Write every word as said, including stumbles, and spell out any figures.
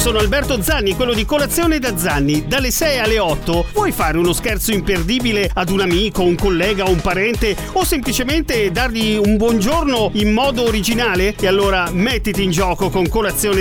sono Alberto Zanni, quello di Colazione da Zanni. Dalle sei alle otto vuoi fare uno scherzo imperdibile ad un amico, un collega, un parente o semplicemente dargli un buongiorno in modo originale? E allora mettiti in gioco con Colazione